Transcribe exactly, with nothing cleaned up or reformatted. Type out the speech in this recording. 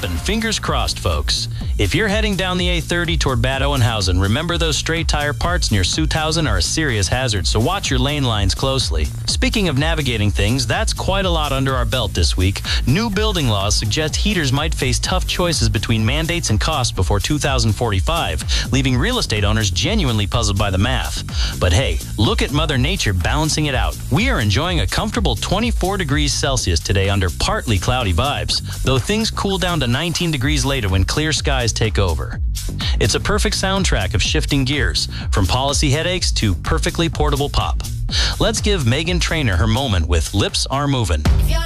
up and fingers crossed, folks. If you're heading down the A thirty toward Bad Oeynhausen, remember those stray tire parts near Sutthausen are a serious hazard, so watch your lane lines closely. Speaking of navigating things, that's quite a lot under our belt this week. New building laws suggest heaters might face tough choices between mandates and costs before two thousand forty-five, leaving real estate owners genuinely puzzled by the math. But hey, look at Mother Nature balancing it out. We are enjoying a comfortable twenty-four degrees Celsius today under partly cloudy vibes, though things cool down to nineteen degrees later when clear skies take over. It's a perfect soundtrack of shifting gears, from policy headaches to perfectly portable pop. Let's give Meghan Trainor her moment with Lips Are Movin'.